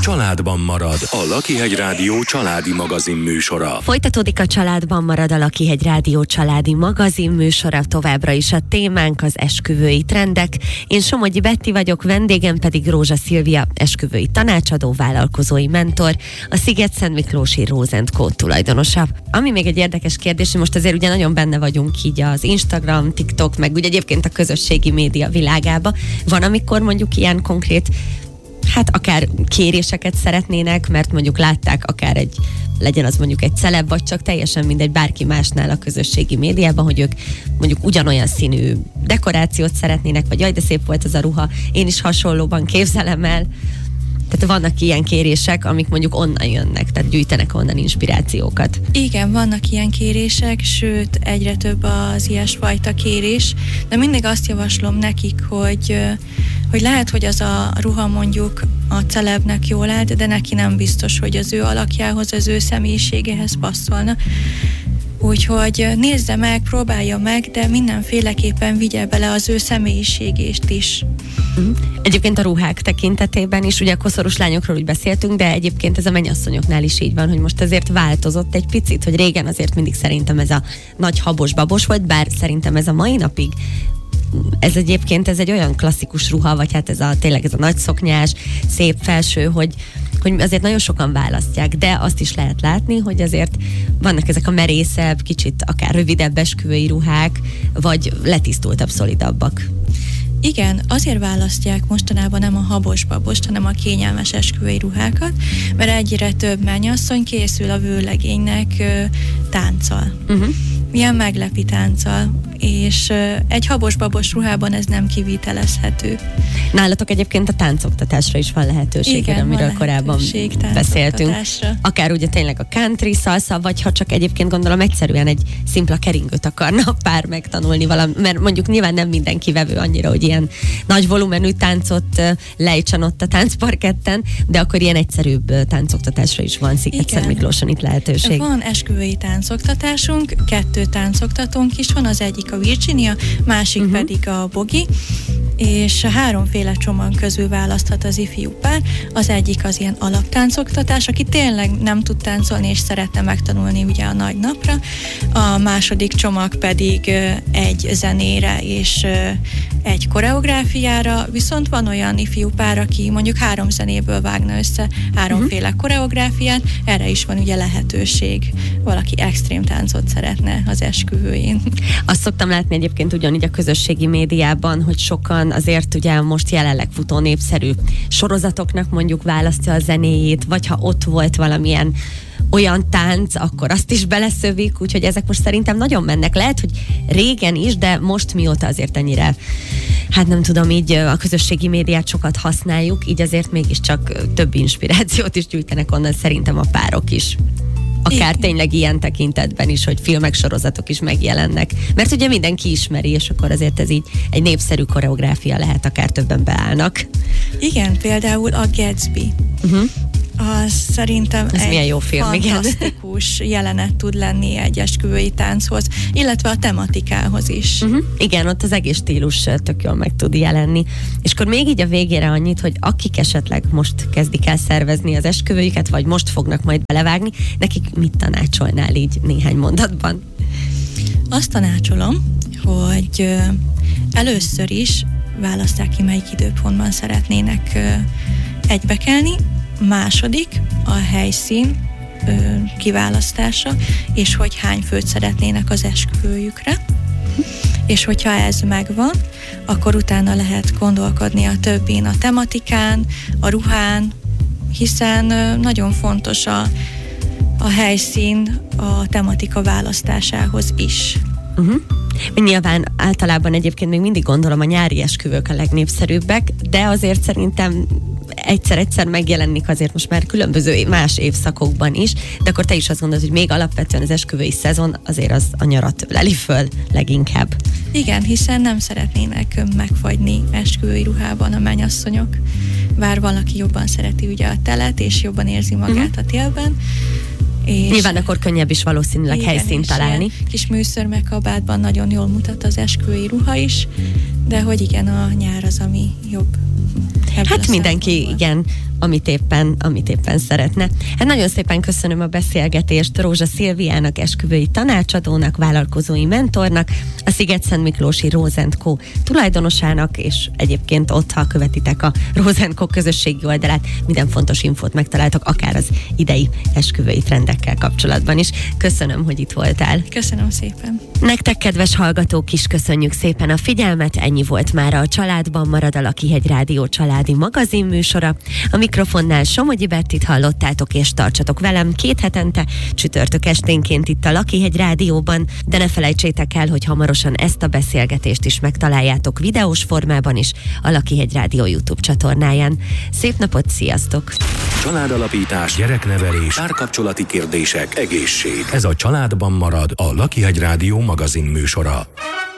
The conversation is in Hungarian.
Családban marad a Lakihegy Rádió családi magazin műsora. Folytatódik a Családban marad a Lakihegy Rádió családi magazin műsora, továbbra is a témánk az esküvői trendek. Én Somogyi Betti vagyok, vendégem pedig Rózsa Szilvia, esküvői tanácsadó, vállalkozói mentor, a Sziget-Szentmiklósi Rose & Co tulajdonosa. Ami még egy érdekes kérdés, most azért ugye nagyon benne vagyunk így az Instagram, TikTok, meg ugye egyébként a közösségi média világába. Van, amikor mondjuk ilyen konkrét, hát akár kéréseket szeretnének, mert mondjuk látták akár legyen az mondjuk egy celeb, vagy csak teljesen mindegy bárki másnál a közösségi médiában, hogy ők mondjuk ugyanolyan színű dekorációt szeretnének, vagy jaj, de szép volt ez a ruha, én is hasonlóban képzelem el. Tehát vannak ilyen kérések, amik mondjuk onnan jönnek, tehát gyűjtenek onnan inspirációkat. Igen, vannak ilyen kérések, sőt, egyre több az ilyesfajta kérés, de mindig azt javaslom nekik, hogy lehet, hogy az a ruha mondjuk a celebnek jól állt, de neki nem biztos, hogy az ő alakjához, az ő személyiségéhez passzolna. Úgyhogy nézze meg, próbálja meg, de mindenféleképpen vigye bele az ő személyiségét is. Egyébként a ruhák tekintetében is, ugye a koszorús lányokról úgy beszéltünk, de egyébként ez a mennyasszonyoknál is így van, hogy most azért változott egy picit, hogy régen azért mindig szerintem ez a nagy habos-babos volt, bár szerintem ez a mai napig ez egyébként egy olyan klasszikus ruha, vagy hát tényleg ez a nagy szoknyás, szép felső, hogy azért nagyon sokan választják, de azt is lehet látni, hogy azért vannak ezek a merészebb, kicsit akár rövidebb esküvői ruhák, vagy letisztultabb, szolidabbak. Igen, azért választják mostanában nem a habos-babost, hanem a kényelmes esküvői ruhákat, mert egyre több mennyasszony készül a vőlegénynek tánccal. Milyen meglepi tánccal, és egy habos-babos ruhában ez nem kivitelezhető. Nálatok egyébként a táncoktatásra is van lehetőség, igen, amiről korábban beszéltünk. Akár ugye tényleg a country, salsa, vagy ha csak egyébként gondolom egyszerűen egy szimpla keringőt akarna a pár megtanulni valami, mert mondjuk nyilván nem mindenki vevő annyira, hogy ilyen nagy volumenű táncot lejtsen ott a táncparketten, de akkor ilyen egyszerűbb táncoktatásra is van Sziget-Szentmiklóson itt lehetőség. Van esküvői táncoktatásunk, 2 táncoktatónk is van, az egyik a Virginia, másik pedig a Bogi, és 3 csomag közül választhat az ifjú pár. Az egyik az ilyen alaptáncoktatás, aki tényleg nem tud táncolni és szeretne megtanulni ugye a nagy napra. A második csomag pedig egy zenére és egy koreográfiára, viszont van olyan ifjú pár, aki mondjuk 3 zenéből vágna össze 3 koreográfiát, erre is van ugye lehetőség. Valaki extrém táncot szeretne az esküvőjén. Azt szoktam látni egyébként ugyanígy a közösségi médiában, hogy sokan azért ugye most jelenleg futó népszerű sorozatoknak mondjuk választja a zenéjét, vagy ha ott volt valamilyen olyan tánc, akkor azt is beleszövik, úgyhogy ezek most szerintem nagyon mennek. Lehet, hogy régen is, de most mióta azért ennyire, hát nem tudom, így a közösségi médiát sokat használjuk, így azért mégiscsak több inspirációt is gyűjtenek onnan szerintem a párok is. Akár tényleg ilyen tekintetben is, hogy filmek, sorozatok is megjelennek. Mert ugye mindenki ismeri, és akkor azért ez így egy népszerű koreográfia lehet, akár többen beállnak. Igen, például a Gatsby. Az szerintem ez egy jó film, fantasztikus jelenet tud lenni egy esküvői tánchoz, illetve a tematikához is. Igen, ott az egész stílus tök jól meg tud jelenni. És akkor még így a végére annyit, hogy akik esetleg most kezdik el szervezni az esküvőjüket, vagy most fognak majd belevágni, nekik mit tanácsolnál így néhány mondatban? Azt tanácsolom, hogy először is választák ki, melyik időpontban szeretnének egybekelni. Második a helyszín kiválasztása, és hogy hány főt szeretnének az esküvőjükre. És hogyha ez megvan, akkor utána lehet gondolkodni a többin, a tematikán, a ruhán, hiszen nagyon fontos a helyszín a tematika választásához is. Nyilván általában egyébként még mindig gondolom a nyári esküvők a legnépszerűbbek, de azért szerintem egyszer-egyszer megjelenik azért most már különböző más évszakokban is, de akkor te is azt gondolod, hogy még alapvetően az esküvői szezon azért az a nyarat öleli föl leginkább. Igen, hiszen nem szeretnének megfagyni esküvői ruhában a mennyasszonyok. Bár valaki jobban szereti ugye a telet, és jobban érzi magát a télben. És nyilván akkor könnyebb is valószínűleg helyszínt találni. Kis műszörmekabátban nagyon jól mutat az esküvői ruha is, de hogy igen, a nyár az, ami jobb. Hát mindenki, igen, amit éppen szeretne. Hát nagyon szépen köszönöm a beszélgetést Rózsa Szilviának, esküvői tanácsadónak, vállalkozói mentornak, a Sziget-Szentmiklósi Rose & Co tulajdonosának, és egyébként ott, ha követitek a Rose & Co közösségi oldalát, minden fontos infót megtaláltok, akár az idei esküvői trendekkel kapcsolatban is. Köszönöm, hogy itt voltál. Köszönöm szépen. Nektek, kedves hallgatók is köszönjük szépen a figyelmet, ennyi volt már a Családban marad, a Lakihegy Rádió családi magazin műsora. A mikrofonnál Somogyi Bettit hallottátok, és tartsatok velem 2 hetente, csütörtök esténként itt a Lakihegy Rádióban, de ne felejtsétek el, hogy hamarosan ezt a beszélgetést is megtaláljátok videós formában is a Lakihegy Rádió YouTube csatornáján. Szép napot, sziasztok! Családalapítás, gyereknevelés, párkapcsolati kérdések, egészség. Ez a Családban marad, a Lakihegy Rádió magazin műsora.